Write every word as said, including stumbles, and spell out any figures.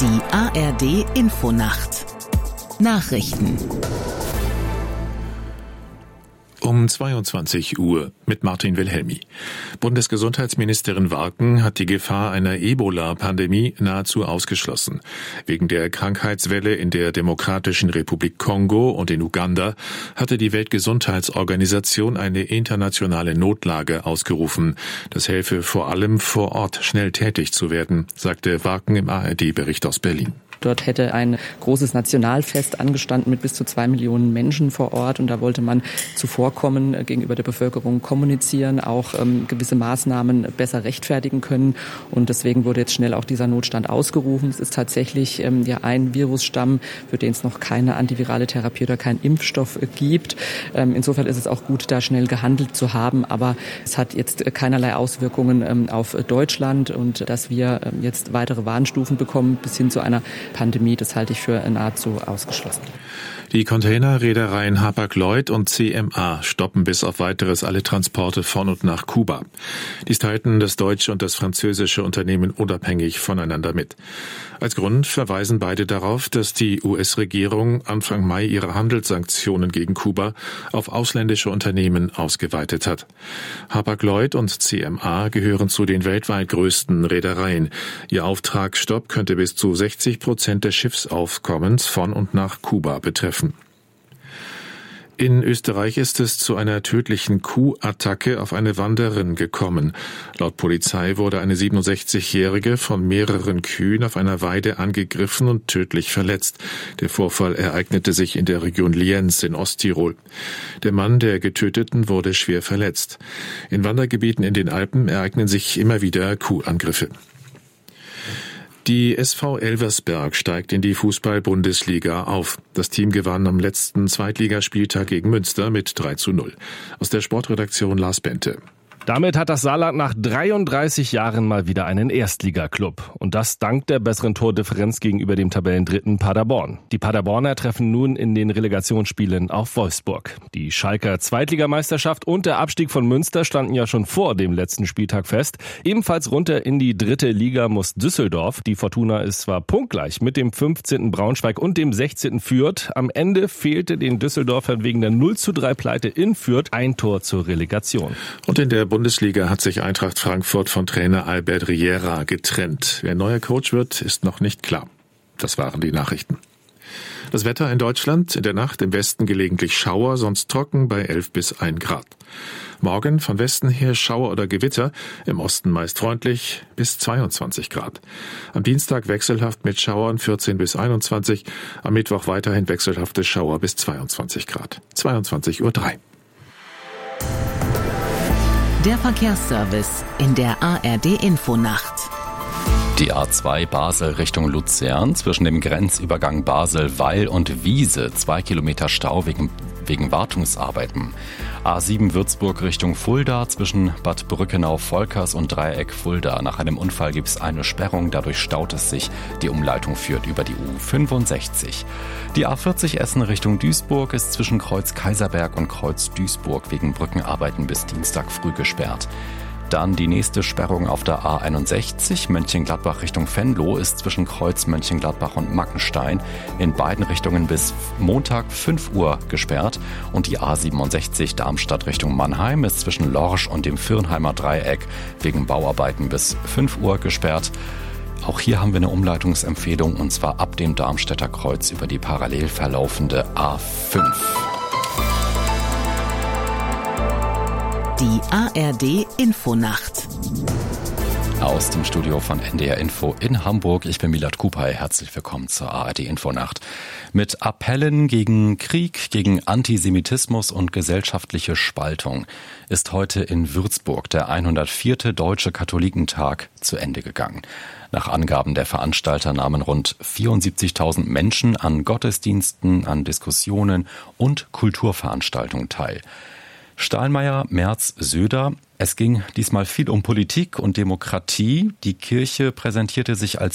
Die A R D-Infonacht Nachrichten um zweiundzwanzig Uhr mit Martin Wilhelmi. Bundesgesundheitsministerin Warken hat die Gefahr einer Ebola-Pandemie nahezu ausgeschlossen. Wegen der Krankheitswelle in der Demokratischen Republik Kongo und in Uganda hatte die Weltgesundheitsorganisation eine internationale Notlage ausgerufen. Das helfe vor allem vor Ort schnell tätig zu werden, sagte Warken im A R D-Bericht aus Berlin. Dort hätte ein großes Nationalfest angestanden mit bis zu zwei Millionen Menschen vor Ort. Und da wollte man zuvorkommen, gegenüber der Bevölkerung kommunizieren, auch ähm, gewisse Maßnahmen besser rechtfertigen können. Und deswegen wurde jetzt schnell auch dieser Notstand ausgerufen. Es ist tatsächlich ähm, ja ein Virusstamm, für den es noch keine antivirale Therapie oder keinen Impfstoff gibt. Ähm, insofern ist es auch gut, da schnell gehandelt zu haben. Aber es hat jetzt keinerlei Auswirkungen ähm, auf Deutschland. Und dass wir ähm, jetzt weitere Warnstufen bekommen bis hin zu einer Pandemie, das halte ich für nahezu ausgeschlossen. Die Containerreedereien Hapag-Lloyd und C M A stoppen bis auf Weiteres alle Transporte von und nach Kuba. Dies teilten das deutsche und das französische Unternehmen unabhängig voneinander mit. Als Grund verweisen beide darauf, dass die U S-Regierung Anfang Mai ihre Handelssanktionen gegen Kuba auf ausländische Unternehmen ausgeweitet hat. Hapag-Lloyd und C M A gehören zu den weltweit größten Reedereien. Ihr Auftragsstopp könnte bis zu sechzig Prozent des Schiffsaufkommens von und nach Kuba betreffen. In Österreich ist es zu einer tödlichen Kuhattacke auf eine Wanderin gekommen. Laut Polizei wurde eine siebenundsechzigjährige von mehreren Kühen auf einer Weide angegriffen und tödlich verletzt. Der Vorfall ereignete sich in der Region Lienz in Osttirol. Der Mann der Getöteten wurde schwer verletzt. In Wandergebieten in den Alpen ereignen sich immer wieder Kuhangriffe. Die S V Elversberg steigt in die Fußball-Bundesliga auf. Das Team gewann am letzten Zweitligaspieltag gegen Münster mit drei zu null. Aus der Sportredaktion Lars Bente. Damit hat das Saarland nach dreiunddreißig Jahren mal wieder einen Erstligaklub. Und das dank der besseren Tordifferenz gegenüber dem Tabellendritten Paderborn. Die Paderborner treffen nun in den Relegationsspielen auf Wolfsburg. Die Schalker Zweitligameisterschaft und der Abstieg von Münster standen ja schon vor dem letzten Spieltag fest. Ebenfalls runter in die dritte Liga muss Düsseldorf. Die Fortuna ist zwar punktgleich mit dem fünfzehnten Braunschweig und dem sechzehnten Fürth. Am Ende fehlte den Düsseldorfern wegen der null zu drei Pleite in Fürth ein Tor zur Relegation. Und in der Bundesliga hat sich Eintracht Frankfurt von Trainer Albert Riera getrennt. Wer neuer Coach wird, ist noch nicht klar. Das waren die Nachrichten. Das Wetter in Deutschland: in der Nacht im Westen gelegentlich Schauer, sonst trocken bei elf bis ein Grad. Morgen von Westen her Schauer oder Gewitter, im Osten meist freundlich bis zweiundzwanzig Grad. Am Dienstag wechselhaft mit Schauern vierzehn bis einundzwanzig, am Mittwoch weiterhin wechselhafte Schauer bis zweiundzwanzig Grad. zweiundzwanzig Uhr drei. Der Verkehrsservice in der A R D-Infonacht. Die A zwei Basel Richtung Luzern zwischen dem Grenzübergang Basel-Weil und Wiese. Zwei Kilometer Stau wegen, wegen Wartungsarbeiten. A sieben Würzburg Richtung Fulda zwischen Bad Brückenau-Volkers und Dreieck Fulda. Nach einem Unfall gibt es eine Sperrung, dadurch staut es sich. Die Umleitung führt über die U fünfundsechzig. Die A vierzig Essen Richtung Duisburg ist zwischen Kreuz Kaiserberg und Kreuz Duisburg wegen Brückenarbeiten bis Dienstag früh gesperrt. Dann die nächste Sperrung auf der A einundsechzig, Mönchengladbach Richtung Venlo, ist zwischen Kreuz Mönchengladbach und Mackenstein in beiden Richtungen bis Montag fünf Uhr gesperrt. Und die A siebenundsechzig Darmstadt Richtung Mannheim ist zwischen Lorsch und dem Firnheimer Dreieck wegen Bauarbeiten bis fünf Uhr gesperrt. Auch hier haben wir eine Umleitungsempfehlung, und zwar ab dem Darmstädter Kreuz über die parallel verlaufende A fünf. Die A R D-Infonacht. Aus dem Studio von N D R Info in Hamburg. Ich bin Milad Kupay. Herzlich willkommen zur A R D-Infonacht. Mit Appellen gegen Krieg, gegen Antisemitismus und gesellschaftliche Spaltung ist heute in Würzburg der hundertvierte Deutsche Katholikentag zu Ende gegangen. Nach Angaben der Veranstalter nahmen rund vierundsiebzigtausend Menschen an Gottesdiensten, an Diskussionen und Kulturveranstaltungen teil. Stahlmeier, Merz, Söder. Es ging diesmal viel um Politik und Demokratie. Die Kirche präsentierte sich als